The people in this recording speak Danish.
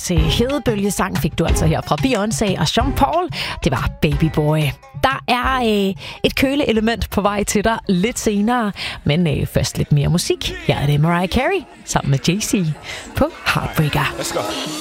til hedebølgesang fik du altså her fra Beyoncé og Sean Paul. Det var Baby Boy. Der er et køleelement på vej til dig lidt senere, men først lidt mere musik. Her er det Mariah Carey sammen med Jay-Z på Heartbreaker. Let's go.